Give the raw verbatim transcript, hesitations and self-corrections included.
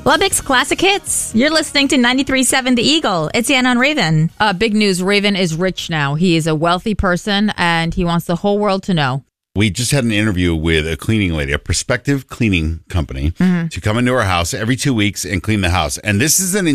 Lubbock's Classic Hits. You're listening to ninety-three point seven The Eagle. It's Ann on Raven. Uh, big news. Raven is rich now. He is a wealthy person, and he wants the whole world to know. We just had an interview with a cleaning lady, a prospective cleaning company, mm-hmm. to come into our house every two weeks and clean the house. And this is an